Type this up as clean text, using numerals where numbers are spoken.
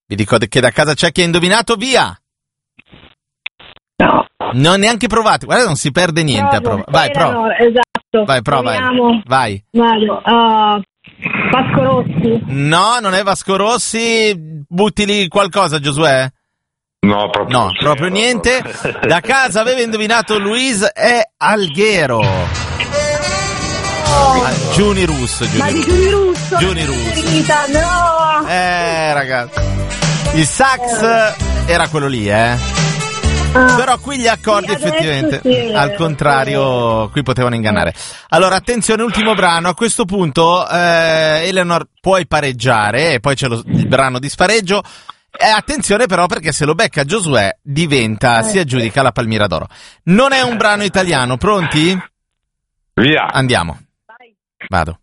Vi dico che da casa c'è chi ha indovinato, via! No. Non neanche provate, guarda, non si perde niente a provare. Vai, prova. Esatto. Vai, prova. Proviamo. Vai. Vado. Vasco Rossi. No, non è Vasco Rossi. Butti lì qualcosa, Giosuè? No, proprio niente. Da casa aveva indovinato Luis è Alghero. Giuni Russo. Ma di Giuni Russo. Giuni Russo. No. Ragazzi. Il sax era quello lì, Però qui gli accordi effettivamente, al contrario, qui potevano ingannare. Allora, attenzione, ultimo brano. A questo punto, Eleanor, puoi pareggiare e poi c'è il brano di spareggio. Attenzione però, perché se lo becca Giosuè si aggiudica la Palmira d'Oro. Non è un brano italiano, pronti? Via. Andiamo. Vado.